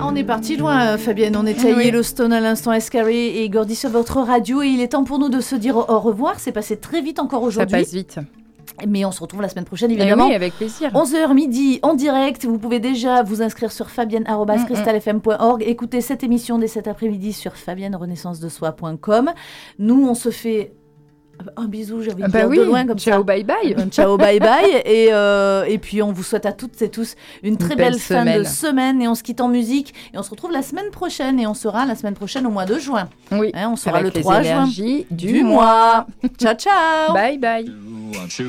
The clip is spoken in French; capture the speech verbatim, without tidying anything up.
On est parti loin, Fabienne. On était à Oui. Yellowstone à l'instant, Escaré et Gordy sur votre radio. Et il est temps pour nous de se dire au revoir. C'est passé très vite encore Ça aujourd'hui. passe vite. Mais on se retrouve la semaine prochaine, Eh évidemment. oui, avec plaisir. onze heures midi en direct. Vous pouvez déjà vous inscrire sur fabienne arobase cristal f m point org. Écoutez cette émission dès cet après-midi sur fabienne renaissance de soi point com. Nous, on se fait un bisou, j'ai envie de Bah dire oui, de loin comme ciao, ça. bye bye. Un ciao, bye bye. Et, euh, et puis, on vous souhaite à toutes et tous une très Une belle, belle fin de semaine. semaine. Et on se quitte en musique. Et on se retrouve la semaine prochaine. Et on sera la semaine prochaine au mois de juin. Oui, Hein, on sera avec le les trois juin énergies du, du mois. Ciao, ciao. Bye bye.